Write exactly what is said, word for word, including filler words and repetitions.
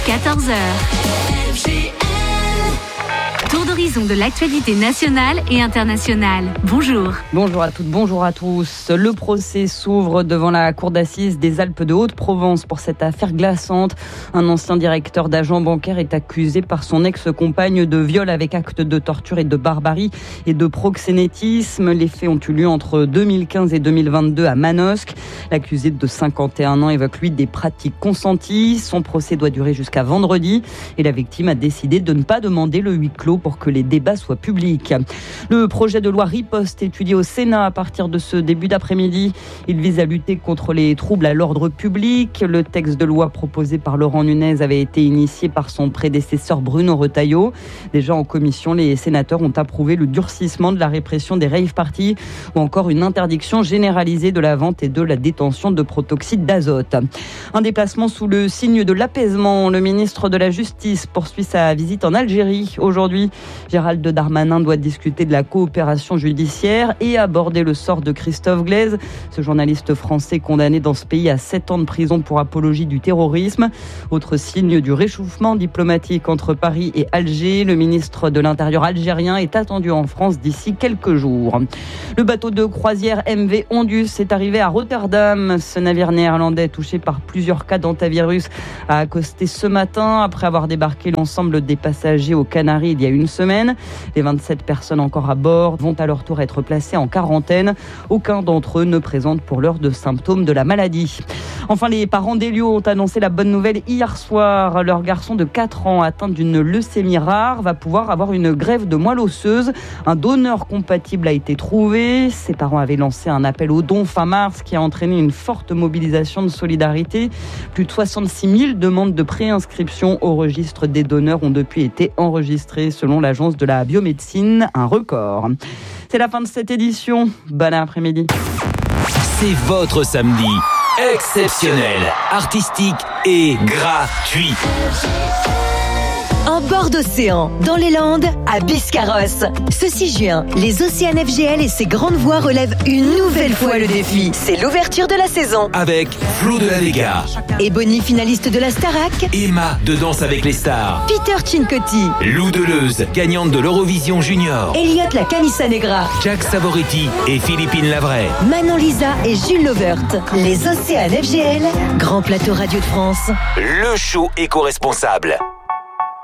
quatorze heures. Tour d'horizon de l'actualité nationale et internationale. Bonjour. Bonjour à toutes, bonjour à tous. Le procès s'ouvre devant la cour d'assises des Alpes de Haute-Provence pour cette affaire glaçante. Un ancien directeur d'agent bancaire est accusé par son ex-compagne de viol avec acte de torture et de barbarie et de proxénétisme. Les faits ont eu lieu entre deux mille quinze et deux mille vingt-deux à Manosque. L'accusé de cinquante et un ans évoque lui des pratiques consenties. Son procès doit durer jusqu'à vendredi et la victime a décidé de ne pas demander le huis clos pour que les débats soient publics. Le projet de loi Riposte étudié au Sénat à partir de ce début d'après-midi. Il vise à lutter contre les troubles à l'ordre public. Le texte de loi proposé par Laurent Nunez avait été initié par son prédécesseur Bruno Retailleau. Déjà en commission, les sénateurs ont approuvé le durcissement de la répression des rave-parties ou encore une interdiction généralisée de la vente et de la détention de protoxyde d'azote. Un déplacement sous le signe de l'apaisement. Le ministre de la Justice poursuit sa visite en Algérie aujourd'hui. Gérald Darmanin doit discuter de la coopération judiciaire et aborder le sort de Christophe Glaise, ce journaliste français condamné dans ce pays à sept ans de prison pour apologie du terrorisme. Autre signe du réchauffement diplomatique entre Paris et Alger, le ministre de l'Intérieur algérien est attendu en France d'ici quelques jours. Le bateau de croisière M V Ondus est arrivé à Rotterdam. Ce navire néerlandais touché par plusieurs cas d'hantavirus a accosté ce matin après avoir débarqué l'ensemble des passagers aux Canaries il y a une semaine. Les vingt-sept personnes encore à bord vont à leur tour être placées en quarantaine. Aucun d'entre eux ne présente pour l'heure de symptômes de la maladie. Enfin, les parents d'Elio ont annoncé la bonne nouvelle hier soir. Leur garçon de quatre ans atteint d'une leucémie rare va pouvoir avoir une greffe de moelle osseuse. Un donneur compatible a été trouvé. Ses parents avaient lancé un appel aux dons fin mars qui a entraîné une forte mobilisation de solidarité. Plus de soixante-six mille demandes de préinscription au registre des donneurs ont depuis été enregistrées selon l'agence de la biomédecine, un record. C'est la fin de cette édition. Bon après-midi. C'est votre samedi exceptionnel, artistique et gratuit. En bord d'océan, dans les Landes, à Biscarrosse. Ce six juin, les Océans F G L et ses grandes voix relèvent une nouvelle fois le défi. C'est l'ouverture de la saison. Avec Flo de la Vega, Ebony, finaliste de la Starac. Emma de Danse avec les stars. Peter Cincotti. Lou Deleuze, gagnante de l'Eurovision Junior. Elliot la Camisa Negra. Jack Savoretti et Philippine Lavray. Manon Lisa et Jules Lovert. Les Océans F G L, grand plateau radio de France. Le show éco-responsable.